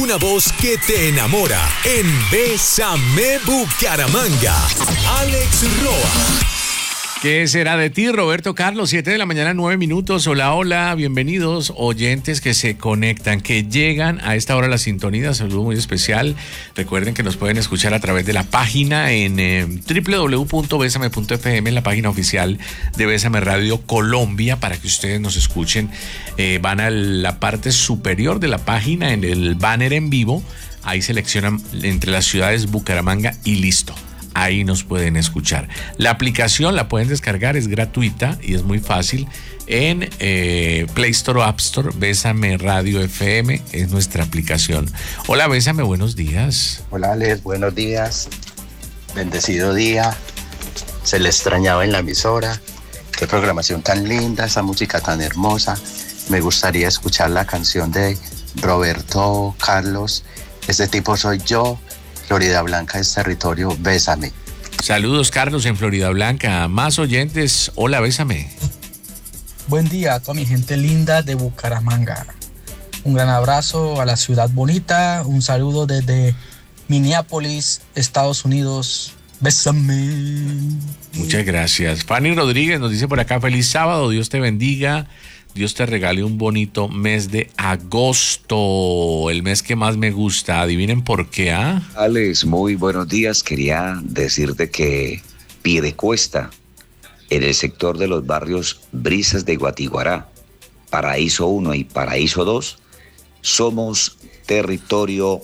una voz que te enamora en Bésame Bucaramanga. Alex Roa. ¿Qué será de ti, Roberto Carlos? 7 de la mañana, 9 minutos. Hola, hola, bienvenidos oyentes que se conectan, que llegan a esta hora a la sintonía. Saludo muy especial. Recuerden que nos pueden escuchar a través de la página en www.besame.fm, en la página oficial de Bésame Radio Colombia, para que ustedes nos escuchen. Van a la parte superior de la página, en el banner en vivo. Ahí seleccionan entre las ciudades Bucaramanga y listo. Ahí nos pueden escuchar. La aplicación la pueden descargar, es gratuita y es muy fácil. En Play Store o App Store, Bésame Radio FM es nuestra aplicación. Hola, Bésame, buenos días. Hola, Alex, buenos días. Bendecido día. Se le extrañaba en la emisora. Qué programación tan linda, esa música tan hermosa. Me gustaría escuchar la canción de Roberto Carlos. Este tipo soy yo. Florida Blanca es territorio, bésame. Saludos, Carlos, en Florida Blanca. Más oyentes, hola, bésame. Buen día a toda mi gente linda de Bucaramanga. Un gran abrazo a la ciudad bonita. Un saludo desde Minneapolis, Estados Unidos. Bésame. Muchas gracias. Fanny Rodríguez nos dice por acá, feliz sábado, Dios te bendiga. Dios te regale un bonito mes de agosto, el mes que más me gusta. Adivinen por qué, ¿ah? Alex, muy buenos días. Quería decirte que Piedecuesta, en el sector de los barrios Brisas de Guatiguará, Paraíso 1 y Paraíso 2, somos territorio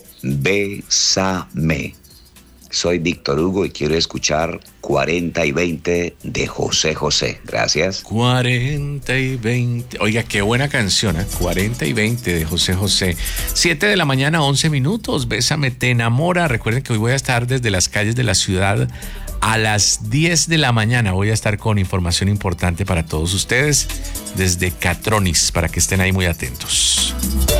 Bésame. Soy Víctor Hugo y quiero escuchar 40 y 20 de José José. Gracias. 40 y 20. Oiga, qué buena canción, ¿eh? 40 y 20 de José José. 7 de la mañana, 11 minutos. Bésame, te enamora. Recuerden que hoy voy a estar desde las calles de la ciudad a las 10 de la mañana. Voy a estar con información importante para todos ustedes desde Catronis, para que estén ahí muy atentos.